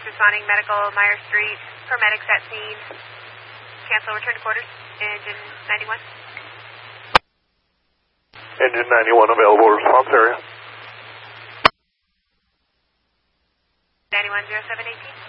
responding, medical, Myers Street, paramedics at scene. Cancel, return to quarters. Engine 91. Engine 91, available response area. 910718.